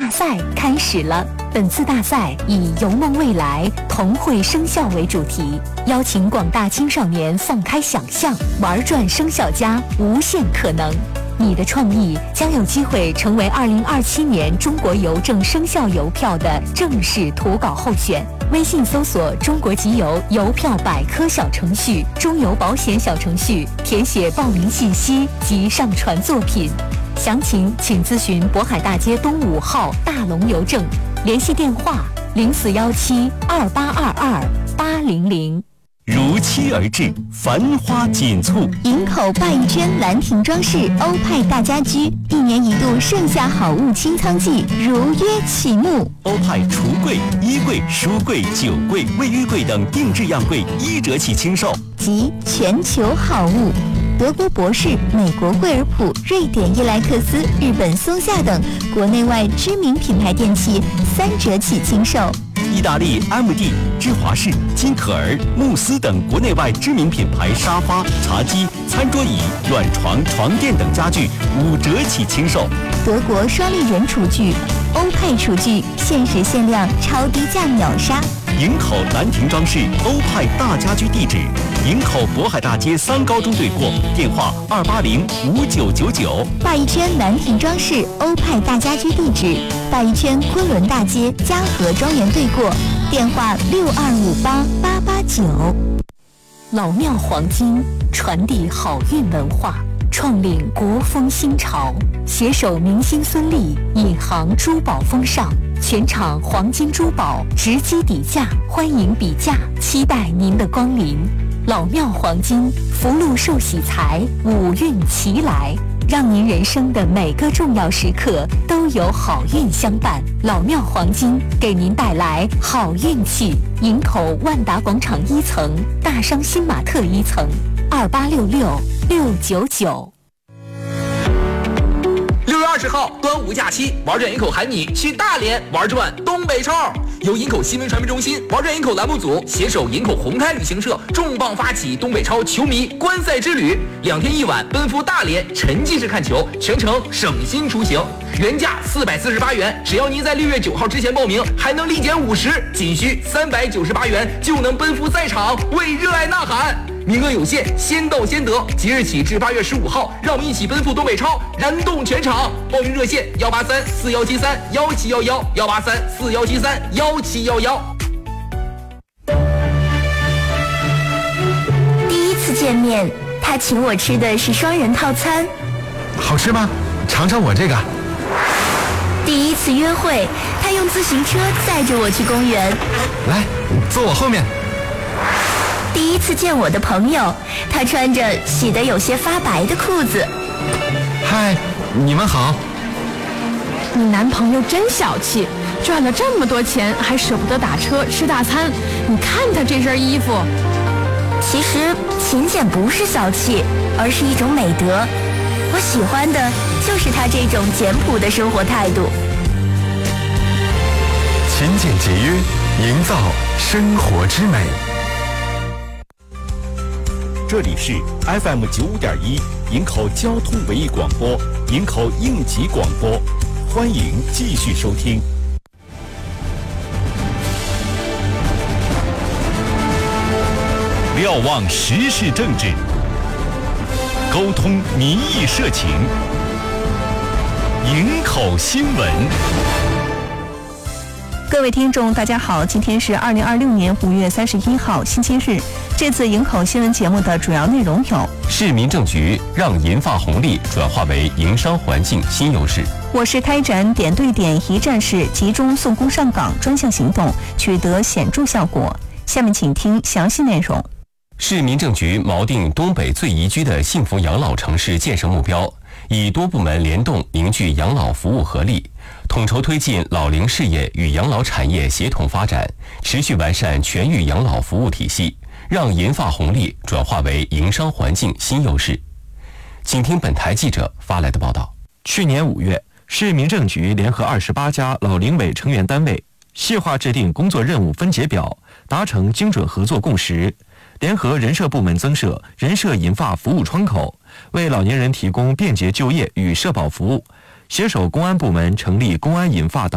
大赛开始了。本次大赛以“游梦未来，同绘生肖”为主题，邀请广大青少年放开想象，玩转生肖家，无限可能。你的创意将有机会成为2027年中国邮政生肖邮票的正式图稿候选。微信搜索“中国集邮邮票百科”小程序、中邮保险小程序，填写报名信息及上传作品。详情请咨询渤海大街东5号大龙邮政，联系电话04172822-800。 如期而至，繁花锦簇。 营口鲅鱼圈兰亭装饰欧派大家居1年1度盛夏好物清仓季如约启幕。 欧派橱柜、衣柜、书柜、酒柜、卫浴柜等定制样柜1折起清售， 及全球好物。德国博士、美国惠而浦、瑞典伊莱克斯、日本松下等国内外知名品牌电器3折起清售。 意大利 MD、芝华士、金可儿、慕斯等国内外知名品牌沙发、茶几、餐桌椅、软床、床垫等家具5折起清售。 德国双立人厨具、欧派厨具限时限量超低价秒杀。 营口兰亭装饰欧派大家居地址：营口渤海大街3高中对过，电话280-5999。 鲅鱼圈兰亭装饰欧派大家居地址：鲅鱼圈昆仑大街嘉禾庄园对过，电话6258889。 老庙黄金传递好运文化，创领国风新潮，携手明星孙俪引航珠宝风尚。全场黄金珠宝直击底价，欢迎比价，期待您的光临。老庙黄金福禄寿喜财，5运齐来，让您人生的每个重要时刻都有好运相伴。老庙黄金给您带来好运气。营口万达广场1层，大商新玛特1层，2866-699。 6月20号端午假期，玩转营口喊你去大连玩转东北超。由营口新闻传媒中心、玩转营口栏目组携手营口红开旅行社重磅发起东北超球迷观赛之旅，2天1晚奔赴大连沉浸式看球，全程省心出行，原价448元，只要您在6月9号之前报名，还能立减50%，仅需398元就能奔赴赛场，为热爱呐喊。名额有限，先到先得，即日起至8月15号，让我们一起奔赴东北超，燃动全场。报名热线183-4173-1711，183-4173-1711。 第一次见面，他请我吃的是双人套餐。 好吃吗？尝尝我这个。 第一次约会，他用自行车载着我去公园。 来，坐我后面。 第一次见我的朋友，他穿着洗得有些发白的裤子。 嗨，你们好。 你男朋友真小气，赚了这么多钱还舍不得打车吃大餐。你看他这身衣服。 其实勤俭不是小气，而是一种美德。我喜欢的就是他这种简朴的生活态度。 勤俭节约，营造生活之美。 这里是 FM 95.1营口交通文艺广播，营口应急广播，欢迎继续收听。瞭望时事政治，沟通民意社情，营口新闻。 各位听众大家好，今天是2026年5月31号星期日。这次营口新闻节目的主要内容有： 市民政局让银发红利转化为营商环境新优势。 我市开展点对点一站式集中送工上岗专项行动，取得显著效果。下面请听详细内容。 市民政局锚定东北最宜居的幸福养老城市建设目标，以多部门联动凝聚养老服务合力，统筹推进老龄事业与养老产业协同发展，持续完善全域养老服务体系，让银发红利转化为营商环境新优势。请听本台记者发来的报道。 去年5月，市民政局联合28家老龄委成员单位，细化制定工作任务分解表，达成精准合作共识，联合人社部门增设人社银发服务窗口，为老年人提供便捷就业与社保服务，携手公安部门成立公安银发